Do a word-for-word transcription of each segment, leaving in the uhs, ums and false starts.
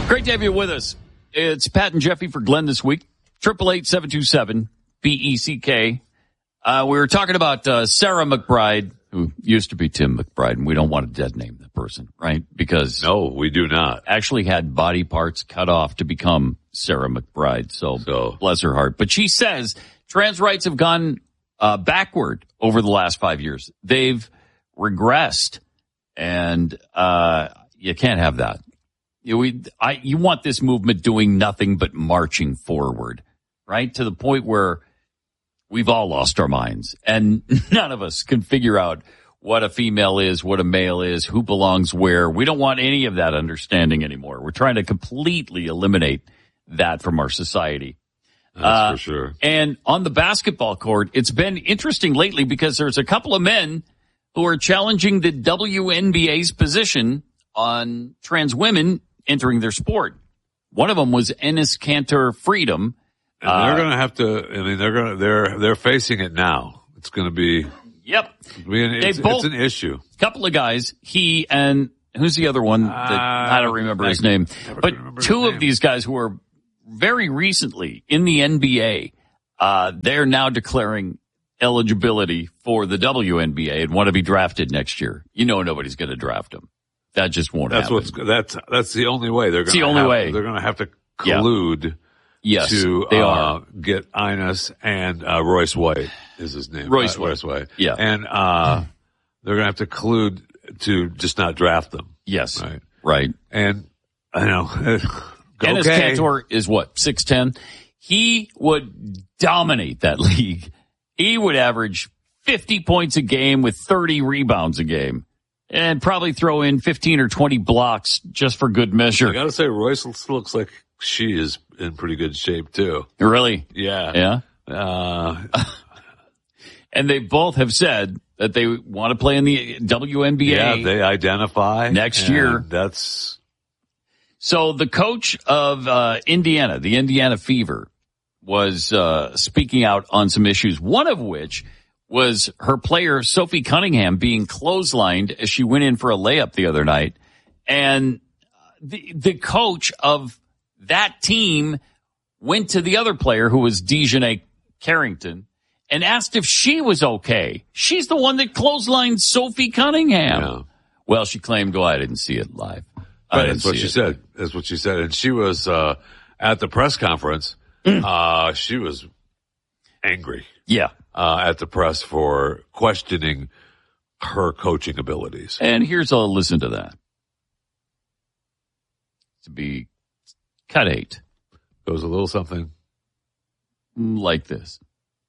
Great to have you with us. It's Pat and Jeffy for Glenn this week. triple eight seven two seven B E C K. Uh, we were talking about uh, Sarah McBride, who used to be Tim McBride, and we don't want to dead name the person, right? Because no, we do not. Actually had body parts cut off to become Sarah McBride. So, so. bless her heart. But she says trans rights have gone uh, backward over the last five years. They've regressed, and uh, you can't have that. You, we, I, you want this movement doing nothing but marching forward, right? To the point where we've all lost our minds, and none of us can figure out what a female is, what a male is, who belongs where. We don't want any of that understanding anymore. We're trying to completely eliminate that from our society. That's uh, for sure. And on the basketball court, it's been interesting lately because there's a couple of men who are challenging the W N B A's position on trans women entering their sport. One of them was Enes Kanter Freedom. And they're uh, going to have to. I mean, they're going to. They're they're facing it now. It's going to be. Yep. I mean, it's, both, it's an issue. A couple of guys. He and who's the other one? That, uh, I don't remember I, his name. But two of name. these guys who were very recently in the N B A, uh, they're now declaring eligibility for the W N B A and want to be drafted next year. You know, nobody's going to draft them. That just won't that's happen. What's that's that's the only way they're going. The only have, way they're going to have to collude. Yeah. Yes, to they uh, are. get Ines and uh, Royce White is his name. Royce, uh, White. Royce White. Yeah. And uh, they're going to have to collude to just not draft them. Yes. Right. Right. And, I know. Enes okay. Kanter is what, six ten? He would dominate that league. He would average fifty points a game with thirty rebounds a game. And probably throw in fifteen or twenty blocks just for good measure. I got to say, Royce looks like she is in pretty good shape, too. Really? Yeah. Yeah? Uh, and they both have said that they want to play in the W N B A. Yeah, they identify. Next year. That's. So the coach of uh, Indiana, the Indiana Fever, was uh, speaking out on some issues, one of which was her player, Sophie Cunningham, being clotheslined as she went in for a layup the other night. And the, the coach of that team went to the other player, who was Dejanay Carrington, and asked if she was okay. She's the one that clotheslined Sophie Cunningham. Yeah. Well, she claimed, well, I didn't see it live. Right, that's what she it. said. That's what she said. And she was uh, at the press conference. Mm. Uh, she was angry. Yeah. Uh, at the press for questioning her coaching abilities. And here's a listen to that. To be cut eight. Goes a little something like this.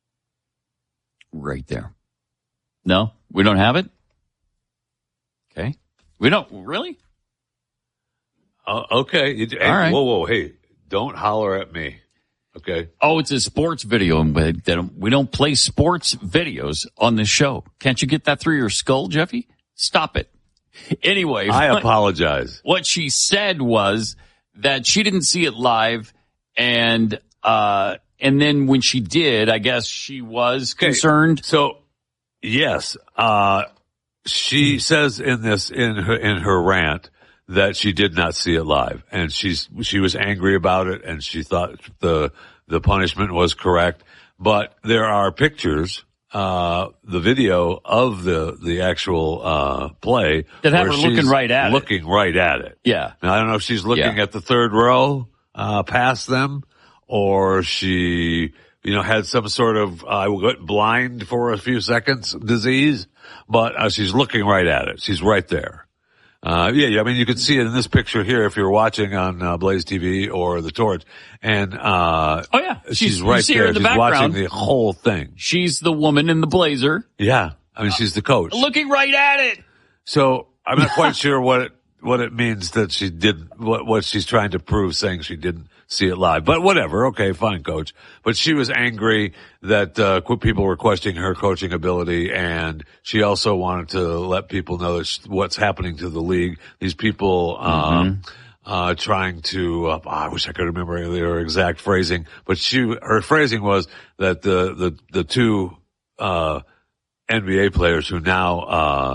Right there. No, we don't have it? Okay. We don't, really? Uh, okay. You, hey, All right. Whoa, whoa, hey, don't holler at me. Okay. Oh, it's a sports video, and we don't play sports videos on this show. Can't you get that through your skull, Jeffy? Stop it. Anyway. I what, apologize. What she said was that she didn't see it live, and uh, and then when she did, I guess she was okay. concerned. So, yes, uh, she says in this in her in her rant that she did not see it live, and she's she was angry about it, and she thought the the punishment was correct. But there are pictures, uh, the video of the the actual uh play that have her looking right at looking it. right at it. Yeah. Now, I don't know if she's looking yeah. at the third row uh past them, or she you know had some sort of I uh, got blind for a few seconds disease, but uh, she's looking right at it. She's right there. Uh, yeah, I mean, you can see it in this picture here if you're watching on uh, Blaze T V or The Torch. And, uh, oh yeah, she's, she's right there. there. In the she's background. watching the whole thing. She's the woman in the blazer. Yeah. I mean, she's the coach. Looking right at it. So I'm not quite sure what it, what it means that she did, what, what she's trying to prove saying she didn't see it live. But whatever. Okay, fine, coach. But she was angry that, uh, people were questioning her coaching ability, and she also wanted to let people know that she, what's happening to the league. These people, um, mm-hmm. uh, trying to, uh, I wish I could remember their exact phrasing, but she, her phrasing was that the, the, the two, uh, N B A players who now, uh,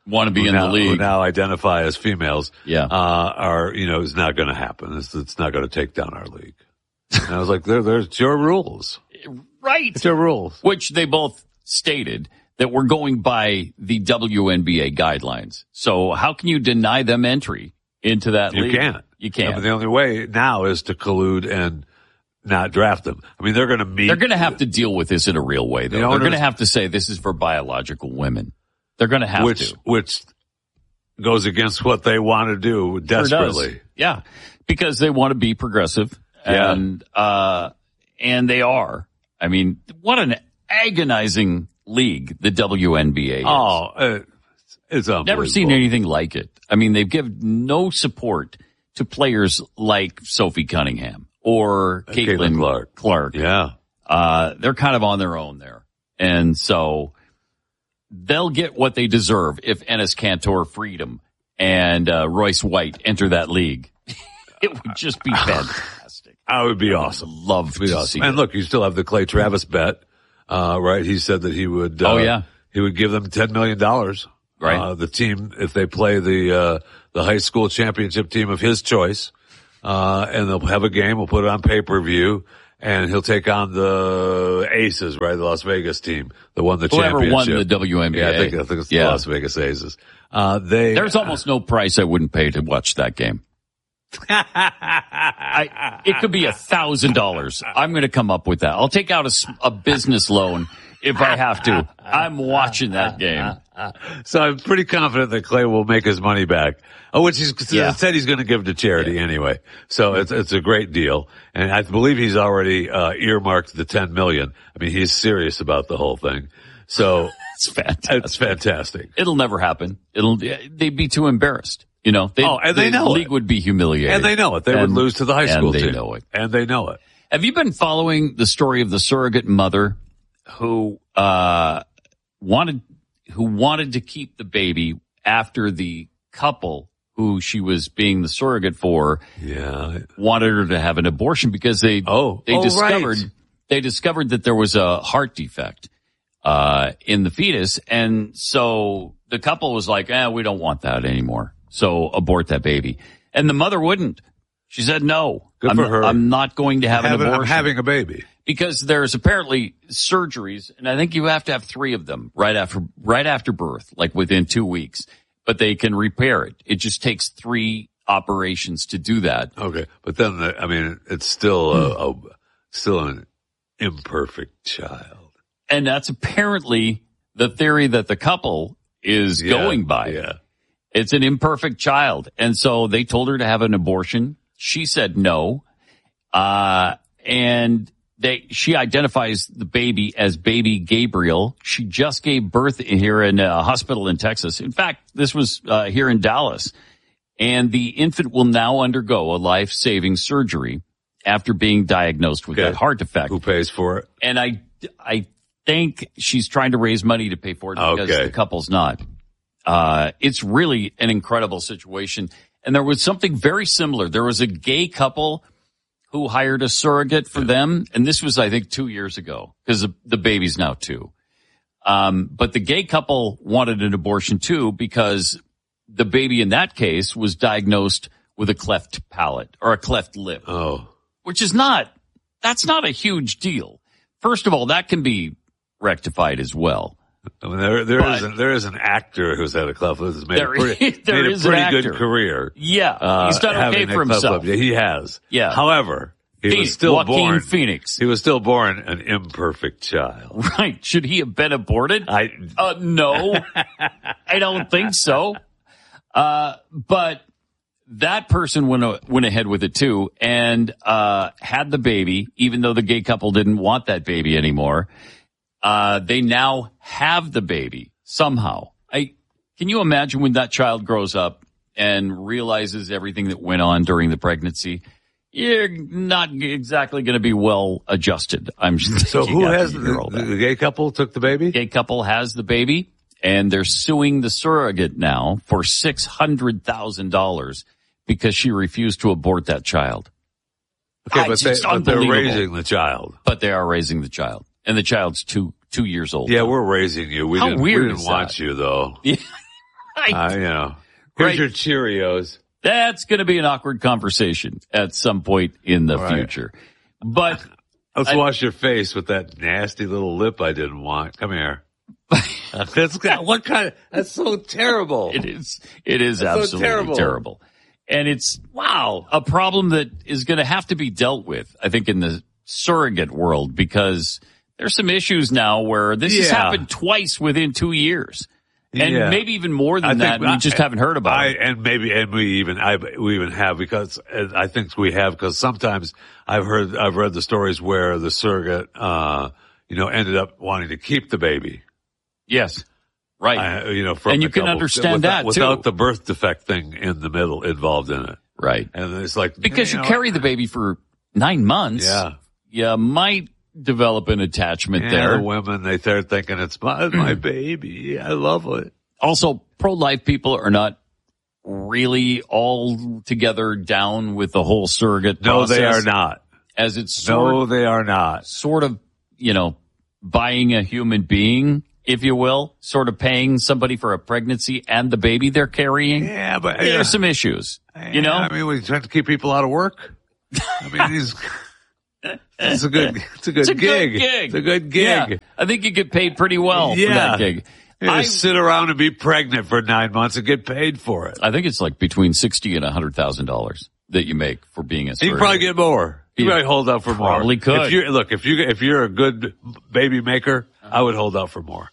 want to be who in now, the league, who now identify as females, yeah, uh, are, you know, is not going to happen. It's, it's not going to take down our league. And I was like, there, there's your rules. Right. It's your rules. Which they both stated that we're going by the W N B A guidelines. So how can you deny them entry into that You league? can't. You can't. I mean, the only way now is to collude and not draft them. I mean, they're going to meet. They're going to have to deal with this in a real way, though. The They're owners- going to have to say this is for biological women. They're going to have which, to. Which goes against what they want to do desperately. Sure does. Yeah, because they want to be progressive, Yeah. and uh, and they are. I mean, what an agonizing league the W N B A is. Oh, it's, it's unbelievable. Never seen anything like it. I mean, they've given no support to players like Sophie Cunningham or Caitlin Caitlin Clark. Clark. Yeah. Uh, they're kind of on their own there. And so they'll get what they deserve if Enes Kanter, Freedom, and uh, Royce White enter that league. It would just be fantastic. That would be awesome. Love to Be see awesome. it. And look, you still have the Clay Travis bet, uh, right? He said that he would, uh, Oh, yeah. he would give them ten million dollars. Right. Uh, the team, if they play the, uh, the high school championship team of his choice, uh, and they'll have a game, we'll put it on pay-per-view, and he'll take on the Aces, right? The Las Vegas team that won the Whoever championship. won the W N B A. Yeah, I think, I think it's the Yeah. Las Vegas Aces. Uh, they, There's almost no price I wouldn't pay to watch that game. I, it could be a thousand dollars. I'm going to come up with that. I'll take out a, s- a business loan if I have to. I'm watching that game. So I'm pretty confident that Clay will make his money back. Oh, which he's Yeah. said he's going to give to charity Yeah. anyway. So it's it's a great deal, and I believe he's already uh, earmarked the ten million. I mean, he's serious about the whole thing. So It's fantastic. it's fantastic. It'll never happen. It'll. They'd be too embarrassed. You know. They'd- Oh, and they the know league it. would be humiliated, And they know it. They would And- lose to the high school and they team. know it. And they know it. Have you been following the story of the surrogate mother who uh, wanted who wanted to keep the baby after the couple who she was being the surrogate for Yeah. wanted her to have an abortion because they Oh. they Oh, discovered right. they discovered that there was a heart defect uh, in the fetus, and so the couple was like, "Eh, we don't want that anymore. So abort that baby." And the mother wouldn't. She said, "No, Good I'm, for her. I'm not going to have Having- an I'm abortion having a baby. because there's apparently surgeries, and I think you have to have three of them right after right after birth, like within two weeks. But they can repair it. It just takes three operations to do that. Okay. But then, the, I mean, it's still a, a still an imperfect child. And that's apparently the theory that the couple is Yeah, going by. Yeah. It's an imperfect child. And so they told her to have an abortion. She said no. Uh, and they, she identifies the baby as baby Gabriel. She just gave birth here in a hospital in Texas. In fact, this was uh, here in Dallas. And the infant will now undergo a life-saving surgery after being diagnosed with Okay. that heart defect. Who pays for it? And I, I think she's trying to raise money to pay for it because Okay. the couple's not. Uh, it's really an incredible situation. And there was something very similar. There was a gay couple who hired a surrogate for them. And this was, I think, two years ago because the, the baby's now two. Um, but the gay couple wanted an abortion too because the baby in that case was diagnosed with a cleft palate or a cleft lip, Oh. which is not, that's not a huge deal. First of all, that can be rectified as well. I mean, there there But- is an, there is an actor who's had a cleft lip that's made There a pretty, is- there made is a an pretty actor. good career. Yeah, uh, he's done okay having for a cleft himself. lip. Yeah, he has. Yeah. However, he Phoenix, was still Joaquin born. Phoenix. He was still born an imperfect child. Right. Should he have been aborted? I Uh, no, I don't think so. Uh, but that person went, uh, went ahead with it too and, uh, had the baby, even though the gay couple didn't want that baby anymore. Uh, they now have the baby somehow. I, can you imagine when that child grows up and realizes everything that went on during the pregnancy? You're not exactly going to be well adjusted. I'm just so you who got has to the, hear all that. the gay couple took the baby? Gay couple has the baby, and they're suing the surrogate now for six hundred thousand dollars because she refused to abort that child. Okay, Ah, but, it's they, just but they're unbelievable. raising the child. But they are raising the child, and the child's two two years old. Yeah, we're raising you. We How didn't, weird we didn't is want that? you though. Yeah. uh, you know, here's Right. your Cheerios. That's going to be an awkward conversation at some point in the Right. future. But Let's I- wash your face with that nasty little lip I didn't want. Come here. That's what kind of, that's so terrible. it is, it is That's so absolutely terrible. terrible. And it's Wow. a problem that is going to have to be dealt with, I think, in the surrogate world, because there's some issues now where this has Yeah. happened twice within two years. And Yeah. maybe even more than I that, think- and we just I- haven't heard about I, it. and maybe, and we even, I, we even have because and I think we have because sometimes I've heard, I've read the stories where the surrogate, uh, you know, ended up wanting to keep the baby. Yes. Right. Uh, you know, from And you the can couple, understand without, that, too. without the birth defect thing in the middle involved in it. right. And it's like Because you know, carry the baby for nine months. Yeah. You might develop an attachment Yeah, there. the women, they start thinking it's my, my baby. I love it. Also, pro-life people are not really all together down with the whole surrogate No, process. they are not. As it's sort, No, they are not. sort of, you know, buying a human being, if you will, sort of paying somebody for a pregnancy and the baby they're carrying. Yeah, but There's yeah. some issues, you know? I mean, we trying to keep people out of work. I mean, he's, it's a good, it's a good It's a gig. good gig. It's a good gig. Yeah, I think you get paid pretty well for Yeah. that gig. You I, just sit around and be pregnant for nine months and get paid for it. I think it's like between sixty and a hundred thousand dollars that you make for being a You surrogate. can probably get more. You You probably hold out for more. probably could. If you look, if you if you're a good baby maker, I would hold out for more.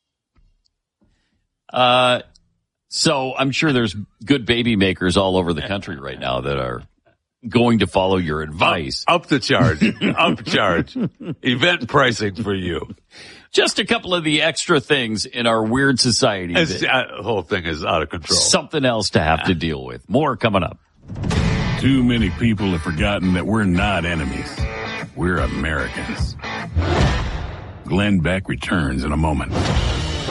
Uh, so I'm sure there's good baby makers all over the country right now that are going to follow your advice. Up the charge. Up charge. Event pricing for you. Just a couple of the extra things in our weird society. It's, that- uh, the whole thing is out of control. something else to have to deal with. More coming up. Too many people have forgotten that we're not enemies. We're Americans. Glenn Beck returns in a moment.